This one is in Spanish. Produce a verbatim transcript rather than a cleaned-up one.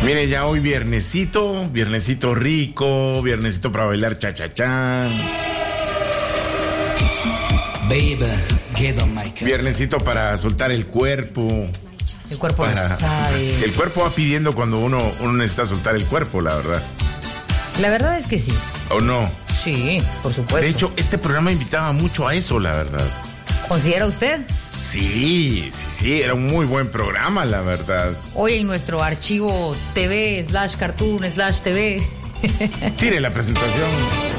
Mire, ya hoy viernesito, viernesito rico, viernesito para bailar cha-cha-cha. Baby, get on my car. Viernesito para soltar el cuerpo. El cuerpo para... lo sabe. El cuerpo va pidiendo cuando uno, uno necesita soltar el cuerpo, la verdad. La verdad es que sí. ¿O no? Sí, por supuesto. De hecho, este programa invitaba mucho a eso, la verdad. ¿Considera usted? Sí, sí, sí, era un muy buen programa, la verdad. Hoy en nuestro archivo T V slash cartoon slash T V. Tire la presentación.